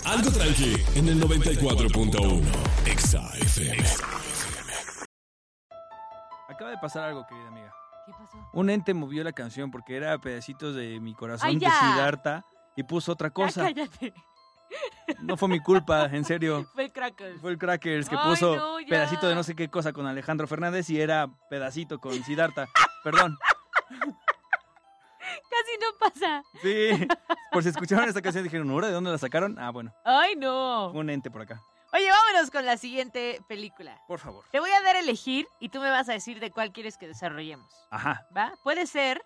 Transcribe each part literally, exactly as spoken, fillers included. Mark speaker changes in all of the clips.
Speaker 1: Algo tranqui en el noventa y cuatro punto uno. Exa F M.
Speaker 2: Acaba de pasar algo, querida amiga.
Speaker 3: ¿Qué pasó?
Speaker 2: Un ente movió la canción porque era pedacitos de mi corazón
Speaker 3: ¡Ay,
Speaker 2: de
Speaker 3: ya!
Speaker 2: Siddhartha y puso otra cosa.
Speaker 3: Ya, cállate.
Speaker 2: No fue mi culpa, en serio.
Speaker 3: Fue el Crackers.
Speaker 2: Fue el Crackers que
Speaker 3: Ay,
Speaker 2: puso
Speaker 3: no, ya.
Speaker 2: pedacito de no sé qué cosa con Alejandro Fernández y era pedacito con Siddhartha. Perdón.
Speaker 3: Casi no pasa.
Speaker 2: Sí. Por si escucharon esta canción dijeron, ¿ahora de dónde la sacaron? Ah, bueno.
Speaker 3: Ay, no.
Speaker 2: Un ente por acá.
Speaker 3: Oye, vámonos con la siguiente película.
Speaker 2: Por favor.
Speaker 3: Te voy a dar a elegir y tú me vas a decir de cuál quieres que desarrollemos.
Speaker 2: Ajá.
Speaker 3: ¿Va? Puede ser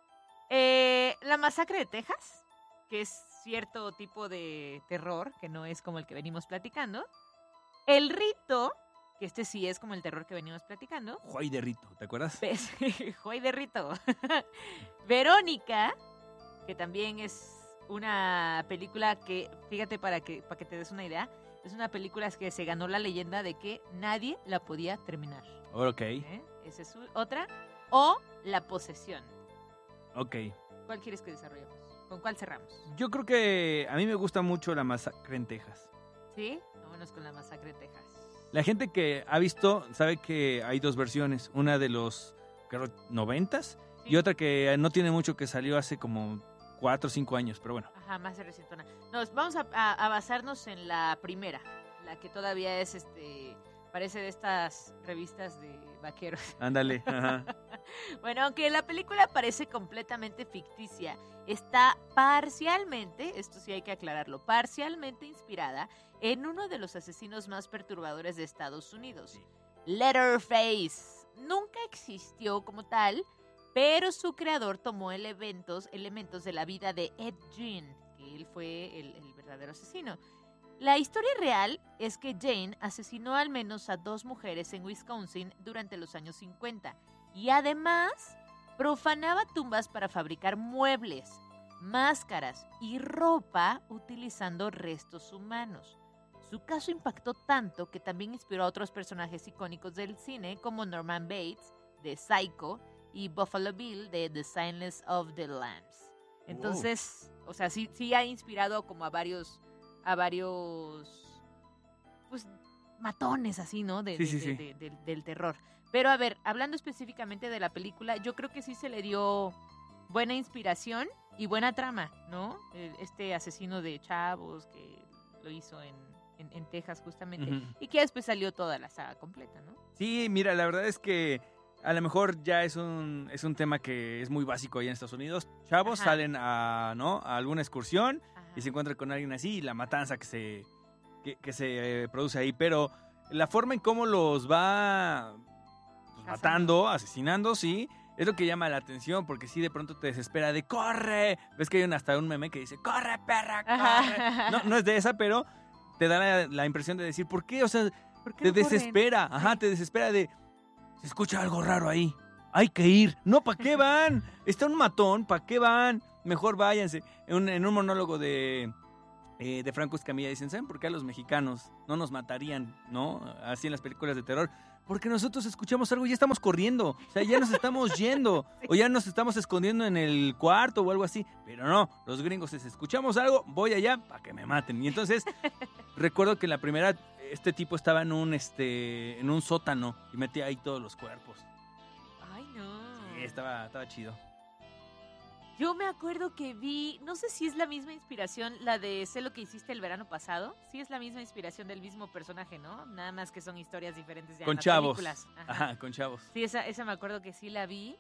Speaker 3: eh, La Masacre de Texas, que es cierto tipo de terror, que no es como el que venimos platicando. El Rito, que este sí es como el terror que venimos platicando.
Speaker 2: Juay de Rito, ¿te acuerdas?
Speaker 3: Pues, Juay de Rito. Verónica, que también es una película que, fíjate para que, para que te des una idea, es una película que se ganó la leyenda de que nadie la podía terminar.
Speaker 2: Ok.
Speaker 3: ¿Eh? Esa es otra. O La Posesión.
Speaker 2: Ok.
Speaker 3: ¿Cuál quieres que desarrollemos? ¿Con cuál cerramos?
Speaker 2: Yo creo que a mí me gusta mucho La Masacre en Texas.
Speaker 3: ¿Sí? Vámonos con La Masacre de Texas.
Speaker 2: La gente que ha visto sabe que hay dos versiones. Una de los, creo, noventas
Speaker 3: ¿Sí?
Speaker 2: y otra que no tiene mucho, que salió hace como cuatro o cinco años, pero bueno.
Speaker 3: Ajá, más de recientona. Nos vamos a, a- a basarnos en la primera, la que todavía es, este, parece de estas revistas de vaqueros.
Speaker 2: Ándale. Ajá.
Speaker 3: Bueno, aunque la película parece completamente ficticia, está parcialmente, esto sí hay que aclararlo, parcialmente inspirada en uno de los asesinos más perturbadores de Estados Unidos, Leatherface. Nunca existió como tal, pero su creador tomó elementos, elementos de la vida de Ed Gein, que él fue el, el verdadero asesino. La historia real es que Jane asesinó al menos a dos mujeres en Wisconsin durante los años cincuenta y además profanaba tumbas para fabricar muebles, máscaras y ropa utilizando restos humanos. Su caso impactó tanto que también inspiró a otros personajes icónicos del cine como Norman Bates de Psycho y Buffalo Bill de The Silence of the Lambs. Entonces, wow. O sea, sí, sí ha inspirado como a varios, a varios, pues, matones así, ¿no? De,
Speaker 2: sí,
Speaker 3: de,
Speaker 2: sí,
Speaker 3: de,
Speaker 2: sí.
Speaker 3: De, de, de, del terror. Pero a ver, hablando específicamente de la película, yo creo que sí se le dio buena inspiración y buena trama, ¿no? Este asesino de chavos que lo hizo en, en, en Texas justamente, uh-huh. y que después salió toda la saga completa, ¿no?
Speaker 2: Sí, mira, la verdad es que a lo mejor ya es un, es un tema que es muy básico allá en Estados Unidos. Chavos Ajá. salen a, ¿no? a alguna excursión Ajá. y se encuentran con alguien así y la matanza que se, que, que se eh, produce ahí. Pero la forma en cómo los va pues, matando, asesinando, sí, es lo que llama la atención, porque sí de pronto te desespera de ¡corre! Ves que hay un, hasta un meme que dice ¡corre, perra, corre! No, no es de esa, pero te da la, la impresión de decir ¿por qué? O sea,
Speaker 3: ¿Por qué
Speaker 2: te
Speaker 3: no
Speaker 2: desespera.
Speaker 3: corren?
Speaker 2: Ajá, sí. te desespera de... Se escucha algo raro ahí. Hay que ir. No, ¿para qué van? Está un matón, ¿para qué van? Mejor váyanse. En un, en un monólogo de, eh, de Franco Escamilla dicen, ¿saben por qué a los mexicanos no nos matarían, no? Así en las películas de terror. Porque nosotros escuchamos algo y ya estamos corriendo. O sea, ya nos estamos yendo. Sí. O ya nos estamos escondiendo en el cuarto o algo así. Pero no, los gringos, si escuchamos algo, voy allá para que me maten. Y entonces, recuerdo que en la primera... Este tipo estaba en un este en un sótano y metía ahí todos los cuerpos.
Speaker 3: Ay, no.
Speaker 2: Sí, estaba, estaba chido.
Speaker 3: Yo me acuerdo que vi, no sé si es la misma inspiración, la de Sé lo que hiciste el verano pasado. Sí es la misma inspiración del mismo personaje, ¿no? Nada más que son historias diferentes ya
Speaker 2: con
Speaker 3: en las
Speaker 2: chavos.
Speaker 3: películas. Ajá.
Speaker 2: Ajá, con chavos.
Speaker 3: Sí, esa, esa me acuerdo que sí la vi.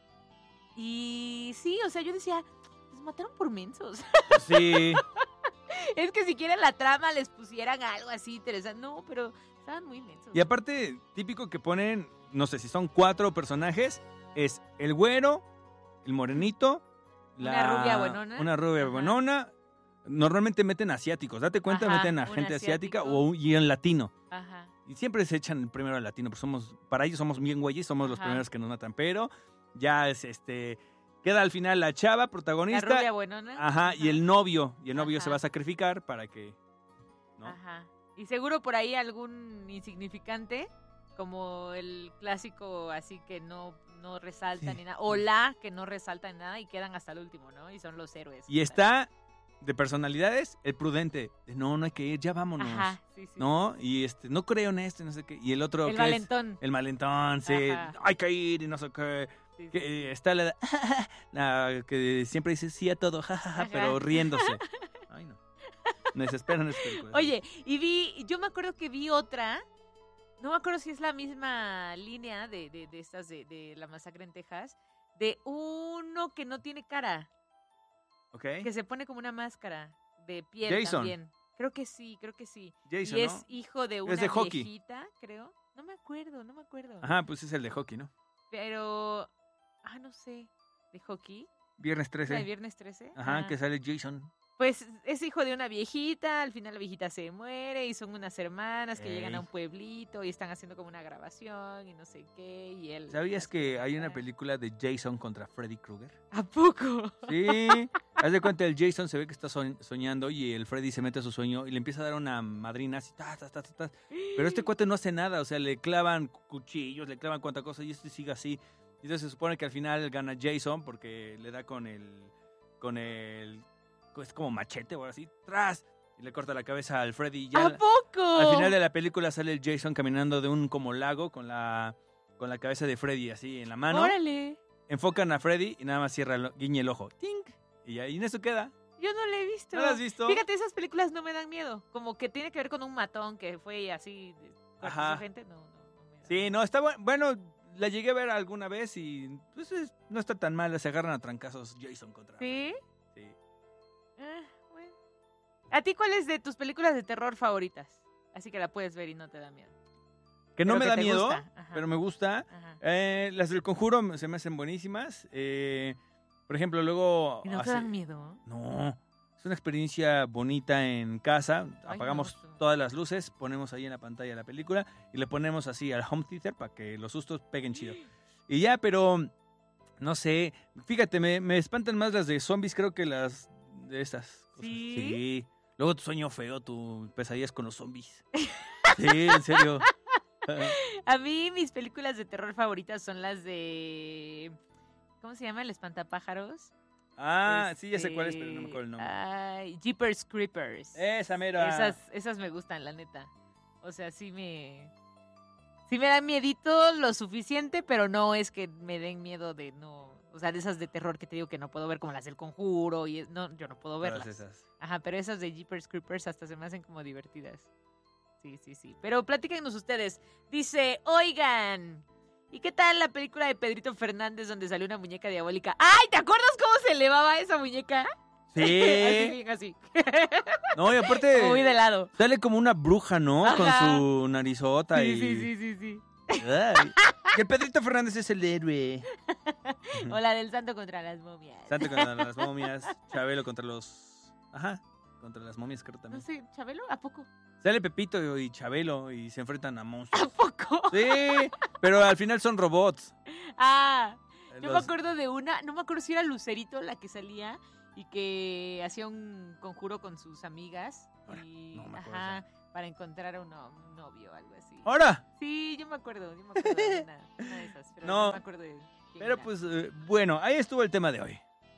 Speaker 3: Y sí, o sea, yo decía, los mataron por mensos.
Speaker 2: Sí.
Speaker 3: Es que si quieren la trama les pusieran algo así interesante. No, pero estaban muy inmensos.
Speaker 2: Y aparte, típico que ponen, no sé si son cuatro personajes, es el güero, el morenito, la,
Speaker 3: una rubia buenona.
Speaker 2: Una rubia Ajá. buenona. Normalmente meten asiáticos, date cuenta,
Speaker 3: Ajá,
Speaker 2: meten a gente
Speaker 3: asiático.
Speaker 2: asiática o, y en latino.
Speaker 3: Ajá.
Speaker 2: Y siempre se echan primero al latino, porque somos, para ellos somos bien güeyes, somos Ajá. los primeros que nos matan. Pero ya es este... Queda al final la chava protagonista.
Speaker 3: La rubia buenona.
Speaker 2: Ajá, Ajá. y el novio. Y el novio
Speaker 3: Ajá.
Speaker 2: se va a sacrificar para que... ¿no?
Speaker 3: Ajá. Y seguro por ahí algún insignificante, como el clásico así que no, no resalta
Speaker 2: sí.
Speaker 3: ni nada. O la que no resalta ni nada y quedan hasta el último, ¿no? Y son los héroes.
Speaker 2: Y está de personalidades, el prudente, de no, no hay que ir, ya vámonos.
Speaker 3: Ajá, sí, sí.
Speaker 2: ¿No? Y este, no creo en esto, no sé qué. Y el otro
Speaker 3: El
Speaker 2: que es
Speaker 3: valentón.
Speaker 2: el malentón, sí,
Speaker 3: Ajá.
Speaker 2: hay que ir y no sé qué.
Speaker 3: Sí, sí.
Speaker 2: Que, eh, está la, la que siempre dice sí a todo, jajaja,
Speaker 3: Ajá.
Speaker 2: pero riéndose. Ay, no. Me desesperan esas películas.
Speaker 3: Oye, y vi, yo me acuerdo que vi otra, no me acuerdo si es la misma línea de, de, de estas de, de La Masacre en Texas, de uno que no tiene cara,
Speaker 2: ¿Ok?
Speaker 3: que se pone como una máscara de piel
Speaker 2: Jason.
Speaker 3: también. Creo que sí, creo que sí.
Speaker 2: Jason,
Speaker 3: y es
Speaker 2: ¿no?
Speaker 3: hijo de una
Speaker 2: Es de hockey.
Speaker 3: viejita, creo. No me acuerdo, no me acuerdo.
Speaker 2: Ajá, pues es el de hockey, ¿no?
Speaker 3: Pero, ah, no sé, ¿de hockey?
Speaker 2: Viernes
Speaker 3: ¿La
Speaker 2: trece.
Speaker 3: de Viernes trece?
Speaker 2: Ajá,
Speaker 3: Ah.
Speaker 2: que sale Jason.
Speaker 3: Pues es hijo de una viejita, al final la viejita se muere y son unas hermanas que
Speaker 2: Ey.
Speaker 3: llegan a un pueblito y están haciendo como una grabación y no sé qué y él...
Speaker 2: ¿Sabías que hay una
Speaker 3: Ah.
Speaker 2: película de Jason contra Freddy Krueger?
Speaker 3: ¿A poco?
Speaker 2: Sí. Haz de cuenta, el Jason se ve que está soñ- soñando y el Freddy se mete a su sueño y le empieza a dar una madrina así, ta, ta, ta, ta, ta. Pero este cuate no hace nada, o sea, le clavan cuchillos, le clavan cuanta cosa y este sigue así. Y entonces se supone que al final gana Jason porque le da con el... con el... es como machete o algo así, tras, y le corta la cabeza al Freddy y ya...
Speaker 3: ¿A poco?
Speaker 2: Al final de la película sale el Jason caminando de un como lago con la con la cabeza de Freddy así en la mano.
Speaker 3: ¡Órale!
Speaker 2: Enfocan a Freddy y nada más cierra el, guiña el ojo. ¡Tink! Y ahí en eso queda.
Speaker 3: Yo no la he visto.
Speaker 2: ¿No lo has visto?
Speaker 3: Fíjate, esas películas no me dan miedo. Como que tiene que ver con un matón que fue así...
Speaker 2: Ajá.
Speaker 3: Ajá. Gente, no, no, no me da.
Speaker 2: Sí, no, está bu- bueno. La llegué a ver alguna vez y pues es- no está tan mal. Se agarran a trancazos Jason contra
Speaker 3: ¿Sí?
Speaker 2: Freddy. Sí.
Speaker 3: Ah, bueno. ¿A ti cuál es de tus películas de terror favoritas? Así que la puedes ver y no te da miedo.
Speaker 2: Que no
Speaker 3: Pero
Speaker 2: me
Speaker 3: que
Speaker 2: da
Speaker 3: te
Speaker 2: miedo,
Speaker 3: gusta. Ajá.
Speaker 2: pero me gusta.
Speaker 3: Ajá.
Speaker 2: Eh, las del Conjuro se me hacen buenísimas. Eh, por ejemplo, luego...
Speaker 3: ¿Y no te
Speaker 2: hace-
Speaker 3: dan miedo?
Speaker 2: No, es una experiencia bonita en casa.
Speaker 3: Ay,
Speaker 2: Apagamos
Speaker 3: no, tú.
Speaker 2: todas las luces, ponemos ahí en la pantalla la película y le ponemos así al home theater para que los sustos peguen chido. Y ya, pero no sé, fíjate, me, me espantan más las de zombies creo que las de estas cosas.
Speaker 3: ¿Sí?
Speaker 2: Sí. Luego tu sueño feo, tu pesadillas con los zombies. Sí, en serio.
Speaker 3: A mí mis películas de terror favoritas son las de... ¿Cómo se llama? El espantapájaros.
Speaker 2: Ah, sí, ya sé cuál es, pero no me
Speaker 3: Este,
Speaker 2: acuerdo el nombre.
Speaker 3: Ay, Jeepers Creepers.
Speaker 2: Esa mera.
Speaker 3: Esas, esas me gustan, la neta. O sea, sí me... Sí me dan miedito lo suficiente, pero no es que me den miedo de no... O sea, de esas de terror que te digo que no puedo ver, como las del Conjuro, y es- no, yo no puedo
Speaker 2: Todas
Speaker 3: verlas.
Speaker 2: esas.
Speaker 3: Ajá, pero esas de Jeepers Creepers hasta se me hacen como divertidas. Sí, sí, sí. Pero platíquenos ustedes. Dice, oigan, ¿y qué tal la película de Pedrito Fernández donde salió una muñeca diabólica? ¡Ay! ¿Te acuerdas cómo se elevaba esa muñeca? Así,
Speaker 2: Sí.
Speaker 3: bien así.
Speaker 2: No, y aparte
Speaker 3: Como muy de lado.
Speaker 2: sale como una bruja, ¿no?
Speaker 3: Ajá.
Speaker 2: Con su narizota
Speaker 3: Sí,
Speaker 2: y...
Speaker 3: sí, sí, sí, sí.
Speaker 2: Ay, que Pedrito Fernández es el héroe.
Speaker 3: O la del santo contra las momias.
Speaker 2: Santo contra las momias, Chabelo contra los... Ajá, contra las momias creo
Speaker 3: No
Speaker 2: también.
Speaker 3: sé, ¿Chabelo? ¿A poco?
Speaker 2: Sale Pepito y Chabelo y se enfrentan a
Speaker 3: ¿A
Speaker 2: monstruos.
Speaker 3: poco?
Speaker 2: Sí, pero al final son robots.
Speaker 3: Ah, yo me
Speaker 2: Los-
Speaker 3: acuerdo de una, no me acuerdo si era Lucerito la que salía y que hacía un conjuro con sus amigas
Speaker 2: Ahora,
Speaker 3: y
Speaker 2: no me acuerdo
Speaker 3: ajá, para encontrar a un, no- un novio o algo así.
Speaker 2: ¡Ahora!
Speaker 3: Sí, yo me acuerdo, yo me acuerdo de una, una de esas, pero
Speaker 2: No,
Speaker 3: no, me acuerdo de quién
Speaker 2: Pero
Speaker 3: era.
Speaker 2: pues, eh, bueno, ahí estuvo el tema de hoy.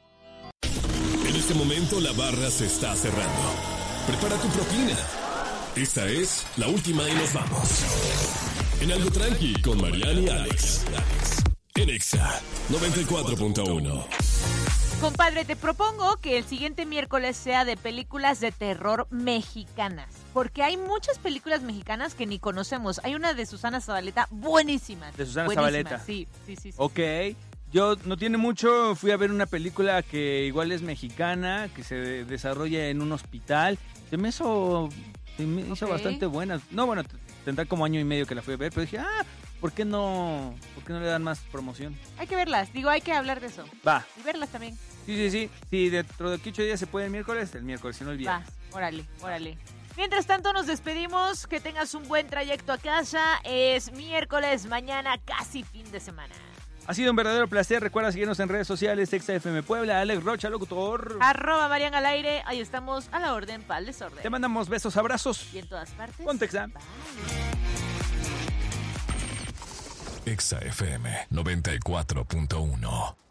Speaker 1: En este momento la barra se está cerrando. Prepara tu propina. Esta es la última y nos vamos. En Algo Tranqui con Mariana y Alex. En Exa noventa y cuatro punto uno.
Speaker 3: Compadre, te propongo que el siguiente miércoles sea de películas de terror mexicanas. Porque hay muchas películas mexicanas que ni conocemos. Hay una de Susana Zabaleta buenísima.
Speaker 2: De Susana
Speaker 3: buenísima,
Speaker 2: Zabaleta.
Speaker 3: Sí, sí, sí. sí.
Speaker 2: Ok, yo no tiene mucho, fui a ver una película que igual es mexicana, que se de- desarrolla en un hospital. Se me hizo, se me hizo
Speaker 3: Ok.
Speaker 2: bastante buena. No, bueno, t- tendrá como año y medio que la fui a ver, pero dije, ah, ¿por qué no, por qué no le dan más promoción?
Speaker 3: Hay que verlas. Digo, hay que hablar de eso.
Speaker 2: Va,
Speaker 3: Y verlas también.
Speaker 2: sí, sí, sí. Si dentro de ocho días se puede el miércoles, el miércoles, si no el
Speaker 3: Va,
Speaker 2: viernes.
Speaker 3: órale, órale. Mientras tanto nos despedimos, que tengas un buen trayecto a casa. Es miércoles, mañana casi fin de semana.
Speaker 2: Ha sido un verdadero placer. Recuerda seguirnos en redes sociales, ExaFM Puebla, Alex Rocha, locutor.
Speaker 3: Arroba Marian al aire, ahí estamos a la orden para el desorden.
Speaker 2: Te mandamos besos, abrazos.
Speaker 3: Y en todas partes.
Speaker 2: Ponte Exa.
Speaker 3: Bye.
Speaker 1: Exa F M noventa y cuatro punto uno.